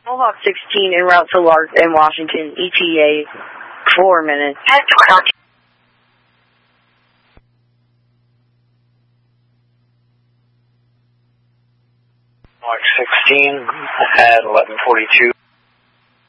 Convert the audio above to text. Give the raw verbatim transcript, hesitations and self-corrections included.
Mohawk sixteen en route to Lark in Washington, E T A, four minutes. Mohawk sixteen at eleven forty-two.